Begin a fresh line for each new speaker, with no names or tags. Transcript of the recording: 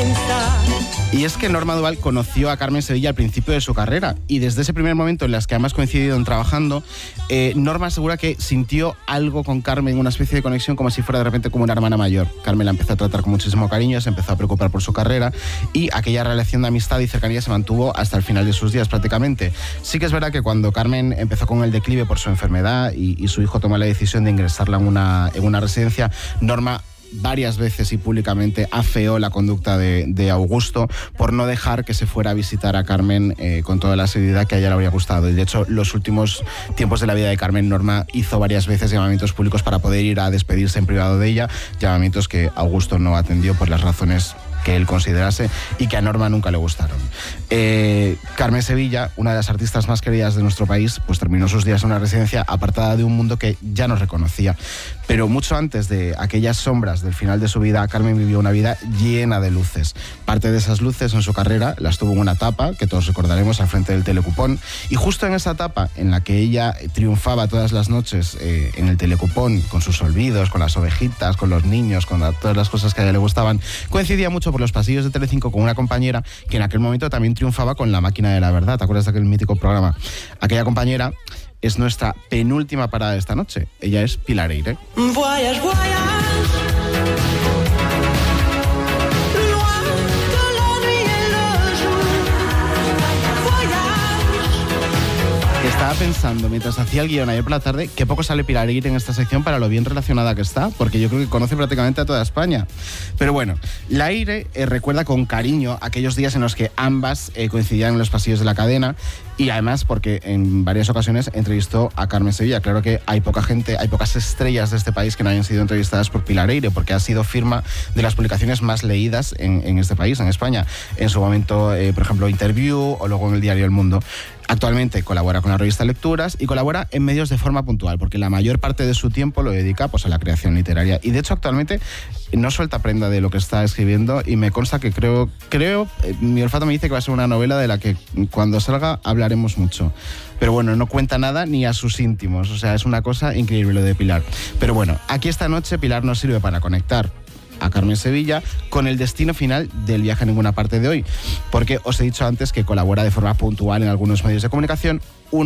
Y es que Norma Duval conoció a Carmen Sevilla al principio de su carrera y desde ese primer momento en las que ambas coincidieron trabajando, Norma asegura que sintió algo con Carmen, una especie de conexión como si fuera de repente como una hermana mayor. Carmen la empezó a tratar con muchísimo cariño, se empezó a preocupar por su carrera y aquella relación de amistad y cercanía se mantuvo hasta el final de sus días prácticamente. Sí que es verdad que cuando Carmen empezó con el declive por su enfermedad y su hijo tomó la decisión de ingresarla en una residencia, Norma varias veces y públicamente afeó la conducta de Augusto por no dejar que se fuera a visitar a Carmen con toda la seriedad que a ella le habría gustado. Y de hecho, los últimos tiempos de la vida de Carmen, Norma hizo varias veces llamamientos públicos para poder ir a despedirse en privado de ella, llamamientos que Augusto no atendió por las razones que él considerase y que a Norma nunca le gustaron. Carmen Sevilla, una de las artistas más queridas de nuestro país, pues terminó sus días en una residencia apartada de un mundo que ya no reconocía. Pero mucho antes de aquellas sombras del final de su vida, Carmen vivió una vida llena de luces. Parte de esas luces en su carrera las tuvo en una etapa que todos recordaremos al frente del Telecupón, y justo en esa etapa en la que ella triunfaba todas las noches en el Telecupón, con sus olvidos, con las ovejitas, con los niños, con todas las cosas que a ella le gustaban, coincidía mucho por los pasillos de Telecinco con una compañera que en aquel momento también triunfaba con La Máquina de la Verdad. ¿Te acuerdas de aquel mítico programa? Aquella compañera es nuestra penúltima parada de esta noche. Ella es Pilar Eyre.
Voyage, voyage.
Estaba pensando, mientras hacía el guión ayer por la tarde, que poco sale Pilar Eyre en esta sección para lo bien relacionada que está, porque yo creo que conoce prácticamente a toda España. Pero bueno, la Eyre recuerda con cariño aquellos días en los que ambas coincidían en los pasillos de la cadena, y además porque en varias ocasiones entrevistó a Carmen Sevilla. Claro que hay poca gente, hay pocas estrellas de este país que no hayan sido entrevistadas por Pilar Eyre, porque ha sido firma de las publicaciones más leídas en este país, en España. En su momento, por ejemplo, Interview o luego en el diario El Mundo. Actualmente colabora con la revista Lecturas y colabora en medios de forma puntual, porque la mayor parte de su tiempo lo dedica pues, a la creación literaria. Y de hecho actualmente no suelta prenda de lo que está escribiendo y me consta que creo, mi olfato me dice que va a ser una novela de la que cuando salga hablaremos mucho. Pero bueno, no cuenta nada ni a sus íntimos, o sea, es una cosa increíble lo de Pilar. Pero bueno, aquí esta noche Pilar nos sirve para conectar a Carmen Sevilla con el destino final del viaje a ninguna parte de hoy, porque os he dicho antes que colabora de forma puntual en algunos medios de comunicación.